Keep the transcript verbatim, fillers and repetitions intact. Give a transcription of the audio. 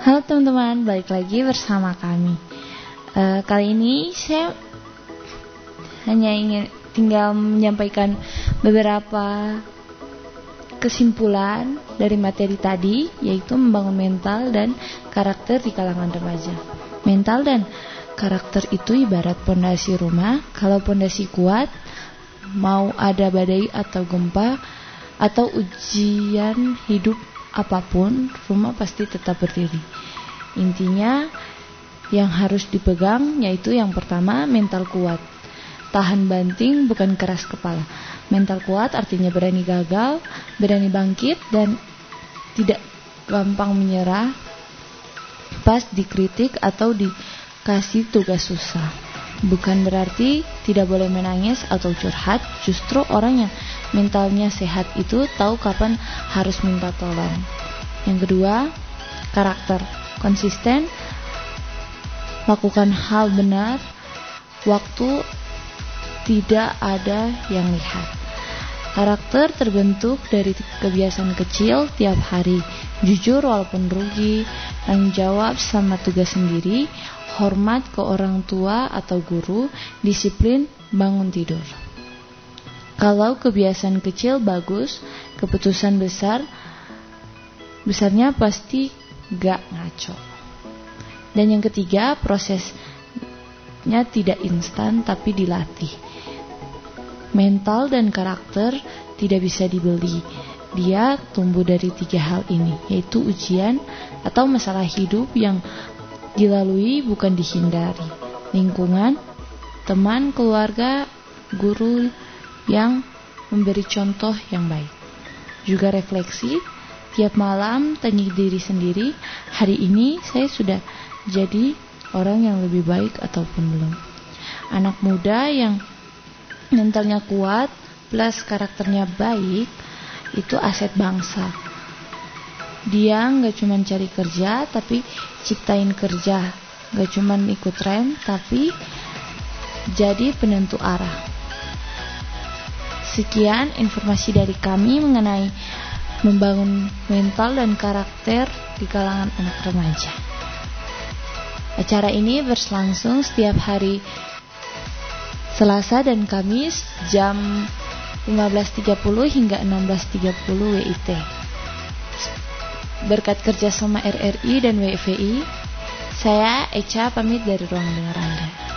Halo teman-teman, balik lagi bersama kami. uh, Kali ini saya hanya ingin tinggal menyampaikan beberapa kesimpulan dari materi tadi, yaitu membangun mental dan karakter di kalangan remaja. Mental dan karakter itu ibarat pondasi rumah. Kalau pondasi kuat, mau ada badai atau gempa atau ujian hidup apapun, rumah pasti tetap berdiri. Intinya yang harus dipegang yaitu yang pertama, mental kuat. Tahan banting, bukan keras kepala. Mental kuat artinya berani gagal, berani bangkit, dan tidak gampang menyerah pas dikritik atau dikasih tugas susah. Bukan berarti tidak boleh menangis atau curhat. Justru orang yang mentalnya sehat itu tahu kapan harus minta tolong. Yang kedua, karakter. Konsisten, lakukan hal benar, waktu tidak ada yang lihat. Karakter terbentuk dari kebiasaan kecil tiap hari. Jujur walaupun rugi, tanggung jawab sama tugas sendiri, hormat ke orang tua atau guru, disiplin bangun tidur. Kalau kebiasaan kecil bagus, keputusan besar besarnya pasti gak ngaco. Dan yang ketiga, prosesnya tidak instan tapi dilatih. Mental dan karakter tidak bisa dibeli. Dia tumbuh dari tiga hal ini, yaitu ujian atau masalah hidup yang dilalui bukan dihindari, lingkungan, teman, keluarga, guru yang memberi contoh yang baik. Juga refleksi, tiap malam tanya diri sendiri, hari ini saya sudah jadi orang yang lebih baik ataupun belum. Anak muda yang mentalnya kuat plus karakternya baik itu aset bangsa. Dia gak cuma cari kerja tapi ciptain kerja, gak cuma ikut tren tapi jadi penentu arah. Sekian informasi dari kami mengenai membangun mental dan karakter di kalangan anak remaja. Acara ini berlangsung setiap hari Selasa dan Kamis jam lima belas tiga puluh hingga enam belas tiga puluh W I T. Berkat kerjasama R R I dan W F I, saya Echa pamit dari ruang dengar Anda.